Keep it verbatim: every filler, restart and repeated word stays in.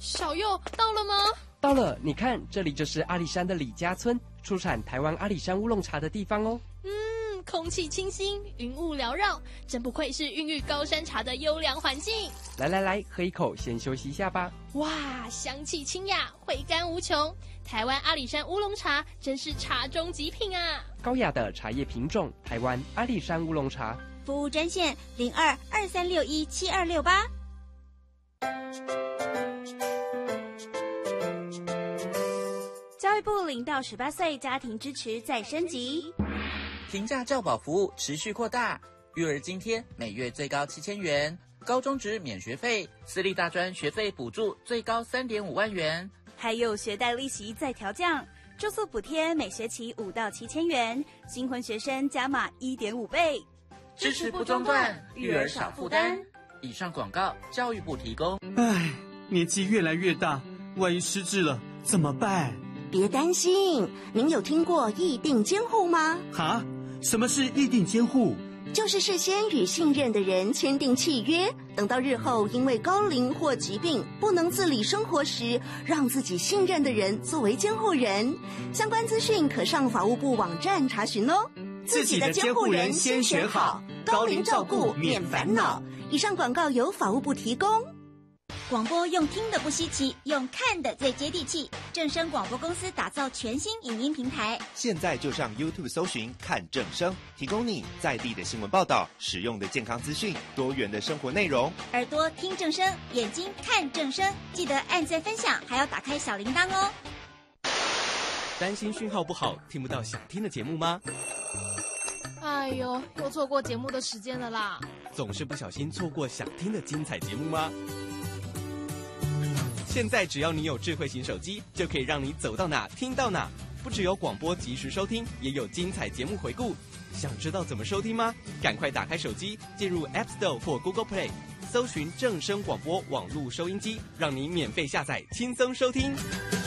小佑到了吗？ 到了，你看，这里就是阿里山的李家村，出产台湾阿里山乌龙茶的地方哦。 嗯，空气清新，云雾缭绕，真不愧是孕育高山茶的优良环境。 来来来，喝一口，先休息一下吧。 哇，香气清雅，回甘无穷。台湾阿里山乌龙茶真是茶中极品啊！ 高雅的茶叶品种，台湾阿里山乌龙茶。 服务专线零二二三六一七二六八。教育部零到十八岁家庭支持再升级， 平价教保服务持续扩大，育儿津贴每月最高七千元，高中职免学费，私立大专学费补助最高三点五万元， 还有学贷利息再调降，住宿补贴每学期五到七千元，新婚学生加码一点五倍， 支持不中断，育儿少负担。以上广告，教育部提供。 唉，年纪越来越大，万一失智了怎么办？ 别担心，您有听过议定监护吗？ 哈？什么是议定监护？ 就是事先与信任的人签订契约，等到日后因为高龄或疾病不能自理生活时，让自己信任的人作为监护人。相关资讯可上法务部网站查询哦。 自己的监护人先选好，高龄照顾免烦恼。 以上广告由法务部提供。 广播用听的不稀奇，用看的最接地气。正声广播公司打造全新影音平台， 现在就上 YouTube 搜寻看正声，提供你在地的新闻报道、实用的健康资讯、多元的生活内容。 耳朵听正声，眼睛看正声，记得按赞分享，还要打开小铃铛哦。 担心讯号不好，听不到想听的节目吗？ 哎呦，又错过节目的时间了啦！ 总是不小心错过想听的精彩节目吗？现在只要你有智慧型手机，就可以让你走到哪听到哪。不只有广播及时收听，也有精彩节目回顾。想知道怎么收听吗？赶快打开手机，进入 App Store 或 Google Play， 搜寻正声广播网络收音机，让你免费下载，轻松收听。